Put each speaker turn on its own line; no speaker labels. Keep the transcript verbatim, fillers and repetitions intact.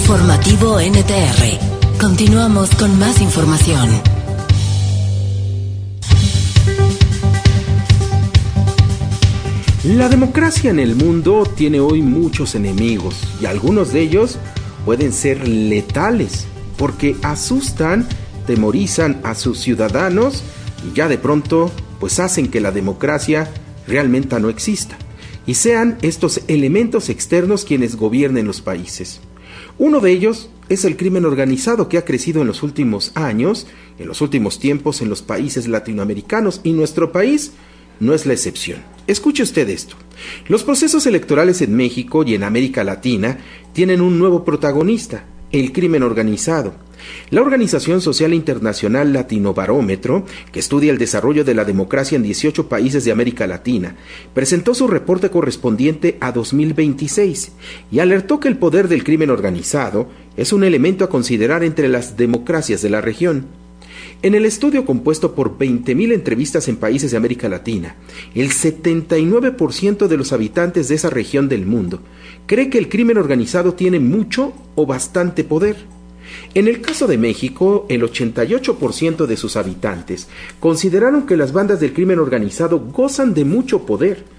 Informativo N T R. Continuamos con más información.
La democracia en el mundo tiene hoy muchos enemigos y algunos de ellos pueden ser letales porque asustan, temorizan a sus ciudadanos y ya de pronto pues hacen que la democracia realmente no exista y sean estos elementos externos quienes gobiernen los países. Uno de ellos es el crimen organizado que ha crecido en los últimos años, en los últimos tiempos en los países latinoamericanos y nuestro país no es la excepción. Escuche usted esto. Los procesos electorales en México y en América Latina tienen un nuevo protagonista, el crimen organizado. La Organización Social Internacional Latinobarómetro, que estudia el desarrollo de la democracia en dieciocho países de América Latina, presentó su reporte correspondiente a dos mil veintiséis y alertó que el poder del crimen organizado es un elemento a considerar entre las democracias de la región. En el estudio compuesto por veinte mil entrevistas en países de América Latina, el setenta y nueve por ciento de los habitantes de esa región del mundo cree que el crimen organizado tiene mucho o bastante poder. En el caso de México, el ochenta y ocho por ciento de sus habitantes consideraron que las bandas del crimen organizado gozan de mucho poder,